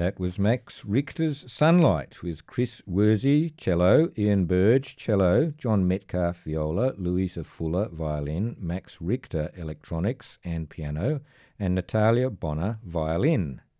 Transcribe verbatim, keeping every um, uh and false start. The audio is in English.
That was Max Richter's Sunlight with Chris Wurzy, cello, Ian Burge, cello, John Metcalf, viola, Louisa Fuller, violin, Max Richter, electronics and piano, and Natalia Bonner, violin.